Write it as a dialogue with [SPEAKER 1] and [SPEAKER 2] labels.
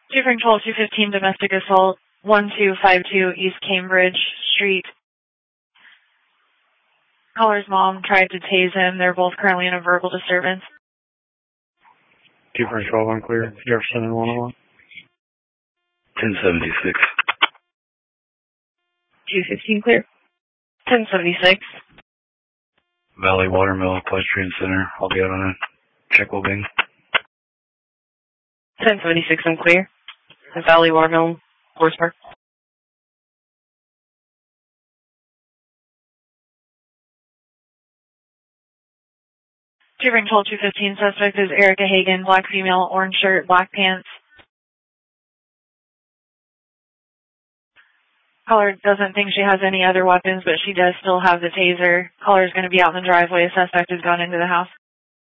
[SPEAKER 1] Differing 12215 domestic assault, 1252 East Cambridge Street. Caller's mom tried to tase him. They're both currently in a verbal disturbance.
[SPEAKER 2] Differing 12 unclear. Jefferson and 101.
[SPEAKER 3] 1076.
[SPEAKER 1] 215 clear. 1076.
[SPEAKER 3] Valley Watermill Equestrian Center. I'll be out on a check will bing.
[SPEAKER 1] 1076 unclear. The Valley Watermill Horse Park. Differing 12215 suspect is Erica Hagan, black female, orange shirt, black pants. Caller doesn't think she has any other weapons, but she does still have the taser. Caller is going to be out in the driveway. A suspect has gone into the house.